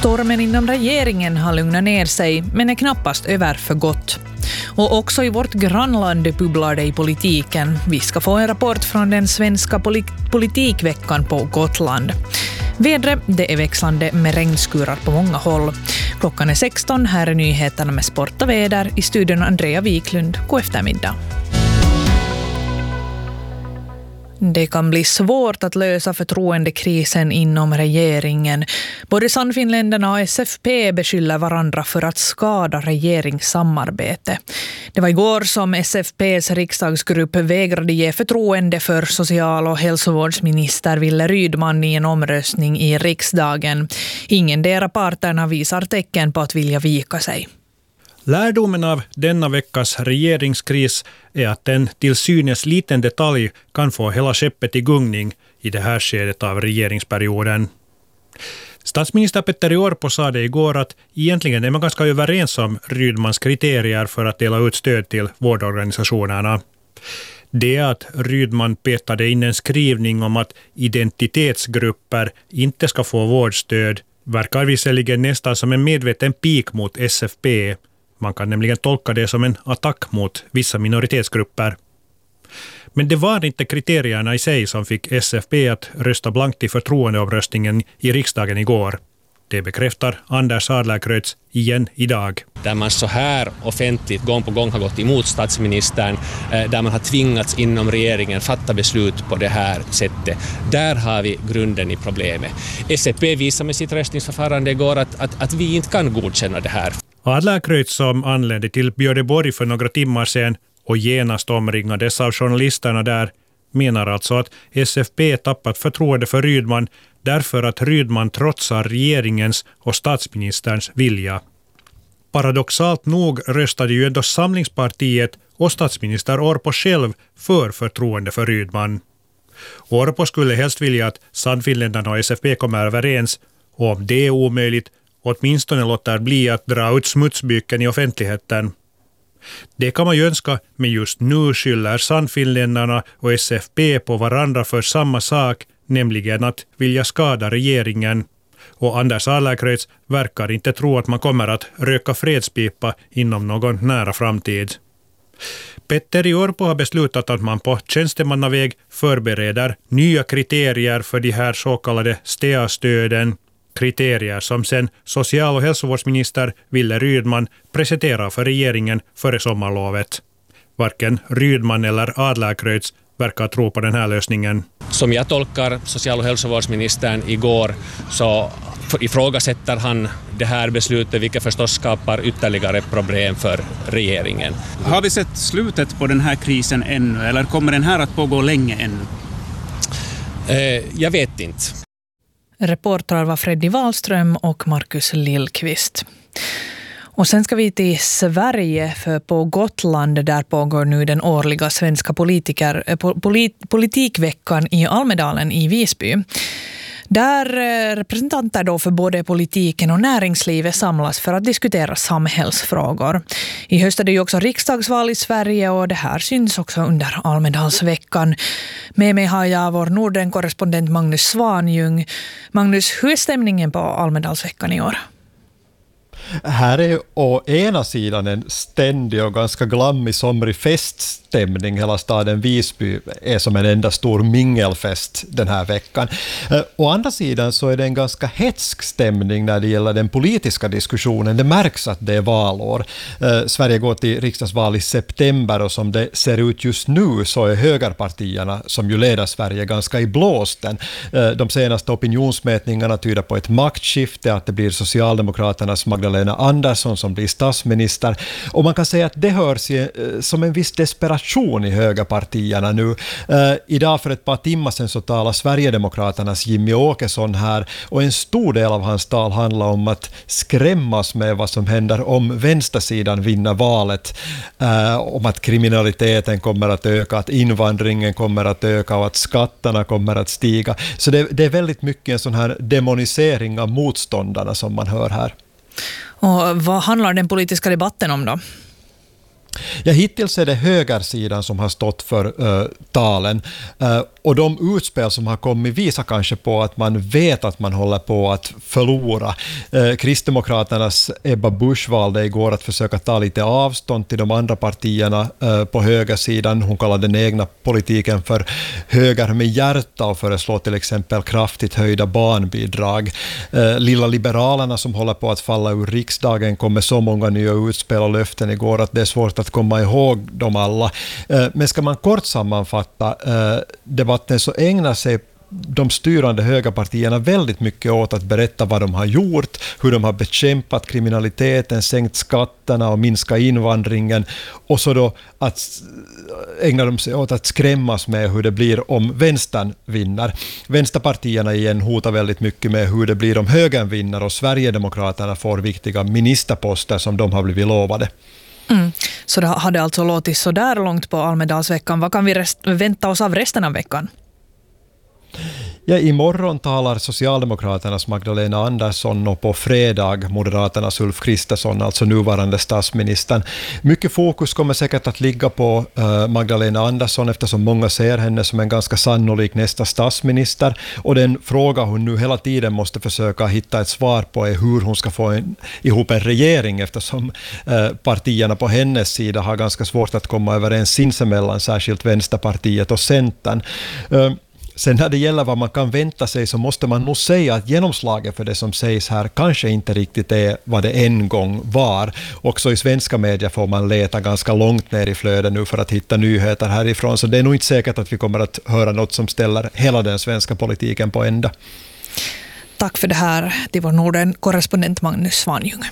Stormen inom regeringen har lugnat ner sig, men är knappast över för gott. Och också i vårt grannland bubblar det i politiken. Vi ska få en rapport från den svenska politikveckan på Gotland. Vädret, det är växlande med regnskurar på många håll. Klockan är 16, här är nyheterna med sport och väder. I studion Andrea Wiklund, god eftermiddag. Det kan bli svårt att lösa förtroendekrisen inom regeringen. Både Sannfinländarna och SFP beskyller varandra för att skada regeringssamarbete. Det var igår som SFPs riksdagsgrupp vägrade ge förtroende för social- och hälsovårdsminister Wille Rydman i en omröstning i riksdagen. Ingendera parterna visar tecken på att vilja vika sig. Lärdomen av denna veckas regeringskris är att en till synes liten detalj kan få hela skeppet i gungning i det här skedet av regeringsperioden. Statsminister Petteri Orpo sa det igår att egentligen är man ganska överens om Rydmans kriterier för att dela ut stöd till vårdorganisationerna. Det är att Rydman petade in en skrivning om att identitetsgrupper inte ska få vårdstöd verkar visserligen nästan som en medveten pik mot SFP. Man kan nämligen tolka det som en attack mot vissa minoritetsgrupper. Men det var inte kriterierna i sig som fick SFP att rösta blankt i förtroendeomröstningen i riksdagen igår. Det bekräftar Anders Adlercreutz igen idag. Där man så här offentligt gång på gång har gått emot statsministern, där man har tvingats inom regeringen fatta beslut på det här sättet. Där har vi grunden i problemet. SFP visar med sitt röstningsförfarande igår att vi inte kan godkänna det här. Adlercreutz, som anlände till Björneborg för några timmar sedan och genast omringades av journalisterna där, menar alltså att SFP tappat förtroende för Rydman därför att Rydman trotsar regeringens och statsministerns vilja. Paradoxalt nog röstade ju ändå Samlingspartiet och statsminister Orpo själv för förtroende för Rydman. Orpo skulle helst vilja att Sannfinländarna och SFP kommer överens, och om det är omöjligt åtminstone låter bli att dra ut smutsbyken i offentligheten. Det kan man ju önska, men just nu skyller Sannfinländarna och SFP på varandra för samma sak, nämligen att vilja skada regeringen. Och Anders Adlercreutz verkar inte tro att man kommer att röka fredspipa inom någon nära framtid. Petteri Orpo har beslutat att man på tjänstemannaväg förbereder nya kriterier för de här så kallade STEA-stöden. Kriterier som sen social- och hälsovårdsminister Wille Rydman presenterar för regeringen före sommarlovet. Varken Rydman eller Adlercreutz verkar tro på den här lösningen. Som jag tolkar social- och hälsovårdsministern igår så ifrågasätter han det här beslutet, vilket förstås skapar ytterligare problem för regeringen. Har vi sett slutet på den här krisen ännu, eller kommer den här att pågå länge ännu? Jag vet inte. Reportrar var Freddy Wahlström och Markus Lillqvist. Och sen ska vi till Sverige, för på Gotland där pågår nu den årliga svenska politikveckan i Almedalen i Visby. Där representanter då för både politiken och näringslivet samlas för att diskutera samhällsfrågor. I höst är det ju också riksdagsval i Sverige och det här syns också under Almedalsveckan. Med mig har jag vår Norden-korrespondent Magnus Svanjung. Magnus, hur är stämningen på Almedalsveckan i år? Här är å ena sidan en ständig och ganska glammig somrig feststämning. Hela staden Visby är som en enda stor mingelfest den här veckan. Å andra sidan så är det en ganska hetsk stämning när det gäller den politiska diskussionen. Det märks att det är valår. Sverige går till riksdagsval i september och som det ser ut just nu så är högerpartierna, som ju leder Sverige, ganska i blåsten. De senaste opinionsmätningarna tyder på ett maktskifte, att det blir Socialdemokraternas Magdalena Andersson som blir statsminister. Och man kan säga att det hörs som en viss desperation i högerpartierna nu. Idag för ett par timmar sedan så talar Sverigedemokraternas Jimmy Åkesson här, och en stor del av hans tal handlar om att skrämmas med vad som händer om vänstersidan vinner valet. Om att kriminaliteten kommer att öka, att invandringen kommer att öka och att skatterna kommer att stiga. Så det är väldigt mycket en sån här demonisering av motståndarna som man hör här. Och vad handlar den politiska debatten om då? Ja, hittills är det högersidan som har stått för talen. Och de utspel som har kommit visar kanske på att man vet att man håller på att förlora. Kristdemokraternas Ebba Busch valde igår att försöka ta lite avstånd till de andra partierna på högersidan. Hon kallar den egna politiken för höger med hjärta och föreslår till exempel kraftigt höjda barnbidrag. Lilla Liberalerna som håller på att falla ur riksdagen kom med så många nya utspel och löften igår att det är svårt att komma ihåg dem alla. Men ska man kort sammanfatta debatten så ägnar sig de styrande högerpartierna väldigt mycket åt att berätta vad de har gjort, hur de har bekämpat kriminaliteten, sänkt skatterna och minskat invandringen, och så då att ägnar de sig åt att skrämmas med hur det blir om vänstern vinner. Vänsterpartierna igen hotar väldigt mycket med hur det blir om högern vinner och Sverigedemokraterna får viktiga ministerposter som de har blivit lovade. Så det hade alltså låtit så där långt på Almedalsveckan. Vad kan vi vänta oss av resten av veckan? Ja, imorgon talar Socialdemokraternas Magdalena Andersson och på fredag Moderaternas Ulf Kristersson, alltså nuvarande statsministern. Mycket fokus kommer säkert att ligga på Magdalena Andersson eftersom många ser henne som en ganska sannolik nästa statsminister. Och den fråga hon nu hela tiden måste försöka hitta ett svar på är hur hon ska få ihop en regering eftersom partierna på hennes sida har ganska svårt att komma överens sinsemellan, särskilt Vänsterpartiet och Centern. Sen när det gäller vad man kan vänta sig så måste man nog säga att genomslaget för det som sägs här kanske inte riktigt är vad det en gång var. Också i svenska medier får man leta ganska långt ner i flödet nu för att hitta nyheter härifrån, så det är nog inte säkert att vi kommer att höra något som ställer hela den svenska politiken på ända. Tack för det här till vår Norden-korrespondent Magnus Svanjung.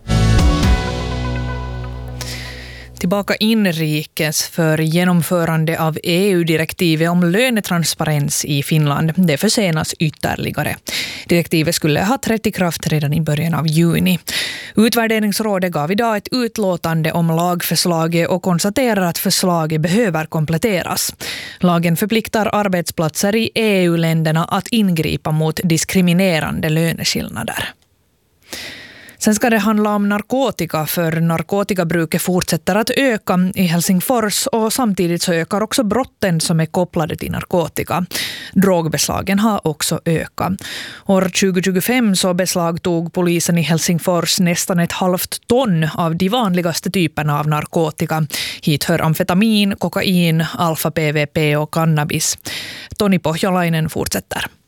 Tillbaka inrikes för genomförande av EU-direktivet om lönetransparens i Finland. Det försenas ytterligare. Direktivet skulle ha trätt i kraft redan i början av juni. Utvärderingsrådet gav idag ett utlåtande om lagförslaget och konstaterar att förslaget behöver kompletteras. Lagen förpliktar arbetsplatser i EU-länderna att ingripa mot diskriminerande löneskillnader. Sen ska det handla om narkotika, för narkotikabruket fortsätter att öka i Helsingfors och samtidigt så ökar också brotten som är kopplade till narkotika. Drogbeslagen har också ökat. År 2025 så beslagtog polisen i Helsingfors nästan 1,5 ton av de vanligaste typerna av narkotika. Hit hör amfetamin, kokain, alfa-PVP och cannabis. Toni Pohjolainen fortsätter.